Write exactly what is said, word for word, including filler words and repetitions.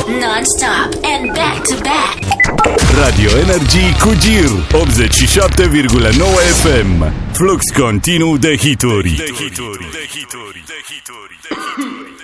non-stop and back-to-back. Radio Energy cu Gir optzeci și șapte virgulă nouă F M. Flux continuu de hituri.